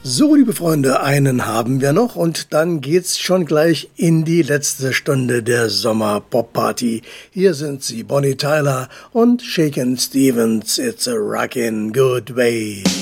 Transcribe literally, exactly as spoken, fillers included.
So, liebe Freunde, einen haben wir noch und dann geht's schon gleich in die letzte Stunde der Sommer-Pop-Party. Hier sind sie, Bonnie Tyler und Shakin' Stevens, It's a Rockin' Good Way.